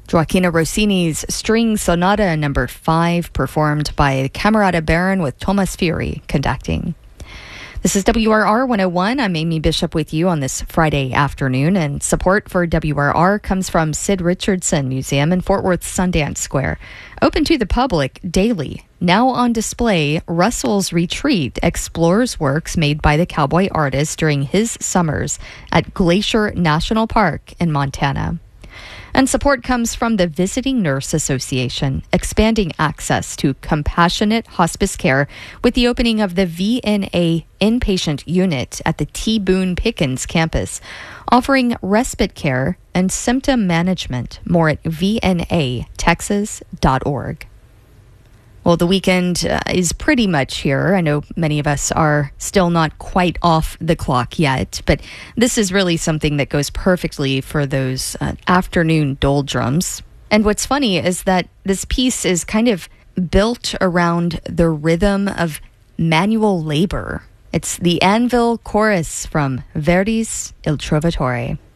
Gioacchino Rossini's String Sonata No. 5, performed by Camerata Baron with Thomas Fury conducting. This is WRR 101. I'm Amy Bishop with you on this Friday afternoon, and support for WRR comes from Sid Richardson Museum in Fort Worth Sundance Square. Open to the public daily. Now on display, Russell's Retreat explores works made by the cowboy artist during his summers at Glacier National Park in Montana. And support comes from the Visiting Nurse Association, expanding access to compassionate hospice care with the opening of the VNA inpatient unit at the T. Boone Pickens campus, offering respite care and symptom management. More at vnatexas.org. Well, the weekend is pretty much here. I know many of us are still not quite off the clock yet, but this is really something that goes perfectly for those afternoon doldrums. And what's funny is that this piece is kind of built around the rhythm of manual labor. It's the Anvil Chorus from Verdi's Il Trovatore.